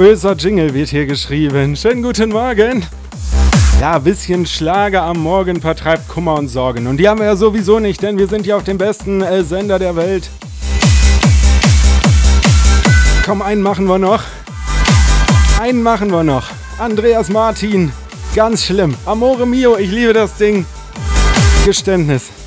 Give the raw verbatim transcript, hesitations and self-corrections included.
Böser Jingle wird hier geschrieben. Schönen guten Morgen. Ja, ein bisschen Schlager am Morgen vertreibt Kummer und Sorgen. Und die haben wir ja sowieso nicht, denn wir sind ja auf dem besten äh, Sender der Welt. Komm, einen machen wir noch. Einen machen wir noch. Andreas Martin. Ganz schlimm. Amore mio, ich liebe das Ding. Geständnis.